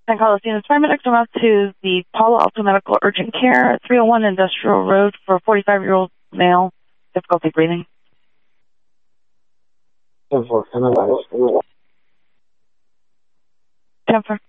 San Carlos Units Fireman, next route to the Palo Alto Medical Urgent Care at 301 Industrial Road for a 45-year-old male, difficulty breathing. 10-4, analyze. 10-4.